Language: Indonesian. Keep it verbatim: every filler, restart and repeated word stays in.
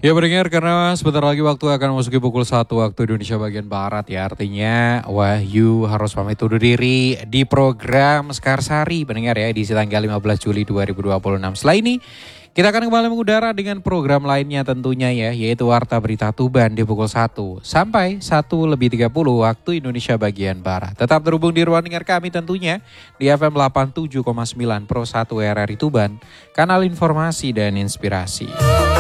Ya pendengar, karena sebentar lagi waktu akan memasuki pukul satu waktu Indonesia bagian Barat ya. Artinya Wahyu harus pamit undur diri di program Sekarsari pendengar ya, edisi tanggal lima belas Juli dua ribu dua puluh enam. Setelah ini kita akan kembali mengudara dengan program lainnya tentunya ya, yaitu Warta Berita Tuban di pukul satu sampai satu lebih tiga puluh waktu Indonesia bagian Barat. Tetap terhubung di ruang dengar kami tentunya di F M delapan puluh tujuh koma sembilan Pro satu R R I Tuban, kanal informasi dan inspirasi.